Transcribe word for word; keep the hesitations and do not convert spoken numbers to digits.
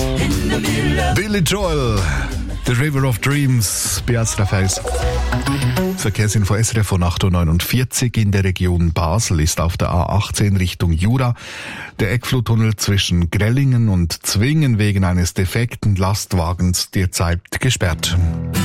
Billy Joel, The River of Dreams, Beat Raffaels. Verkehrsinfo S R F von acht Uhr neunundvierzig in der Region Basel ist auf der A achtzehn Richtung Jura der Eckfluttunnel zwischen Grellingen und Zwingen wegen eines defekten Lastwagens derzeit gesperrt.